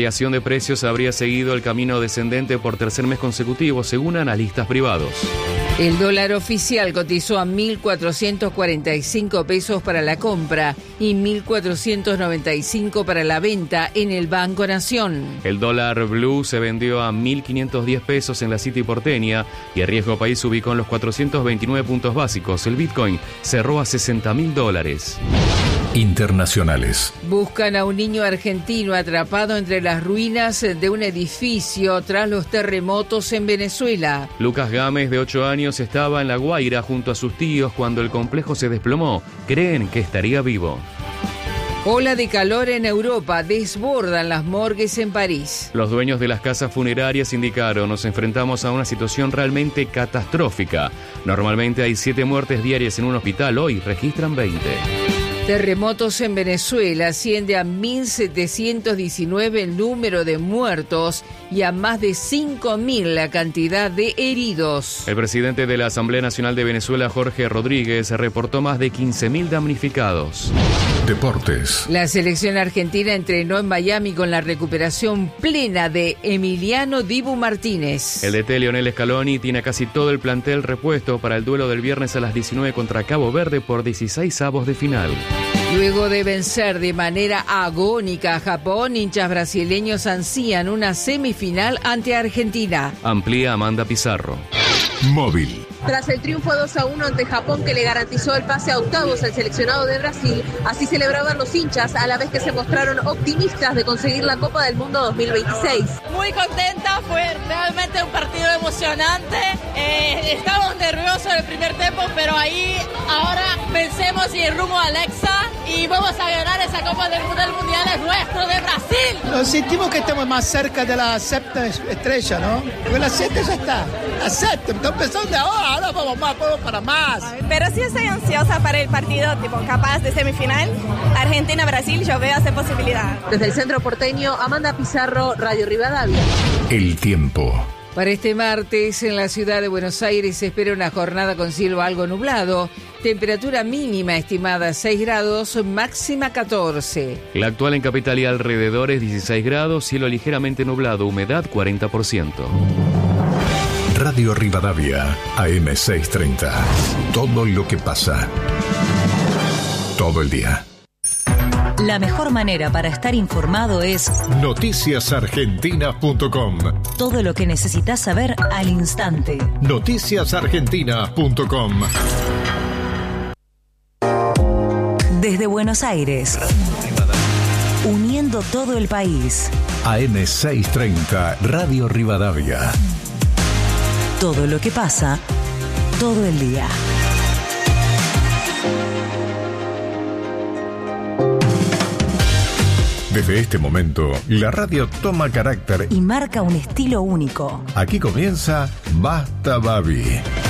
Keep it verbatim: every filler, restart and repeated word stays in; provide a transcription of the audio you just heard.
La variación de precios habría seguido el camino descendente por tercer mes consecutivo, según analistas privados. El dólar oficial cotizó a mil cuatrocientos cuarenta y cinco pesos para la compra y mil cuatrocientos noventa y cinco para la venta en el Banco Nación. El dólar blue se vendió a mil quinientos diez pesos en la City porteña y el riesgo país se ubicó en los cuatrocientos veintinueve puntos básicos. El Bitcoin cerró a sesenta mil dólares. Internacionales. Buscan a un niño argentino atrapado entre las ruinas de un edificio tras los terremotos en Venezuela. Lucas Gámez, de ocho años, estaba en La Guaira junto a sus tíos cuando el complejo se desplomó. Creen que estaría vivo. Ola de calor en Europa, desbordan las morgues en París. Los dueños de las casas funerarias indicaron: nos enfrentamos a una situación realmente catastrófica. Normalmente hay siete muertes diarias en un hospital, hoy registran veinte. Terremotos en Venezuela asciende a mil setecientos diecinueve el número de muertos y a más de cinco mil la cantidad de heridos. El presidente de la Asamblea Nacional de Venezuela, Jorge Rodríguez, reportó más de quince mil damnificados. Deportes. La selección argentina entrenó en Miami con la recuperación plena de Emiliano Dibu Martínez. El D T Lionel Scaloni tiene casi todo el plantel repuesto para el duelo del viernes a las diecinueve contra Cabo Verde por dieciséis avos de final. Luego de vencer de manera agónica a Japón, hinchas brasileños ansían una semifinal ante Argentina. Amplía Amanda Pizarro. Móvil. Tras el triunfo dos a uno ante Japón que le garantizó el pase a octavos al seleccionado de Brasil, así celebraban los hinchas a la vez que se mostraron optimistas de conseguir la Copa del Mundo dos mil veintiséis. Muy contenta, fue realmente un partido emocionante. Eh, estábamos nerviosos en el primer tiempo, pero ahí ahora vencemos y el rumbo a Alexa y vamos a ganar esa Copa del Mundo. El Mundial es nuestro, de Brasil. Nos sentimos que estamos más cerca de la séptima estrella, ¿no? Porque la siete ya está. La séptima, está empezando de ahora. Ahora vamos más, vamos para más. Pero sí estoy ansiosa para el partido, tipo, capaz de semifinal. Argentina-Brasil, yo veo esa posibilidad. Desde el centro porteño, Amanda Pizarro, Radio Rivadavia. El tiempo. Para este martes, en la ciudad de Buenos Aires se espera una jornada con cielo algo nublado. Temperatura mínima estimada seis grados, máxima catorce. La actual en Capital y alrededores dieciséis grados, cielo ligeramente nublado, humedad cuarenta por ciento. Radio Rivadavia, A M seiscientos treinta. Todo lo que pasa. Todo el día. La mejor manera para estar informado es noticias argentinas punto com. Todo lo que necesitas saber al instante. noticias argentinas punto com. Desde Buenos Aires, uniendo todo el país. A M seiscientos treinta, Radio Rivadavia. Todo lo que pasa, todo el día. Desde este momento, la radio toma carácter y marca un estilo único. Aquí comienza Basta Babi.